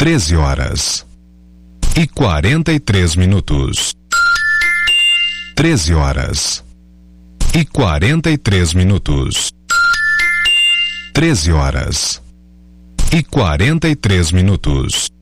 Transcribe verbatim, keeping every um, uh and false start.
treze horas e quarenta e três minutos. treze horas e quarenta e três minutos. treze horas e quarenta e três minutos.